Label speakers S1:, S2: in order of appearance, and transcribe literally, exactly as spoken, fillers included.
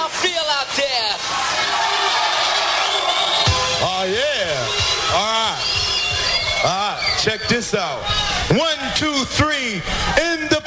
S1: y'all feel out there?
S2: Oh, yeah. All right. All right. Check this out. One, two, three. In the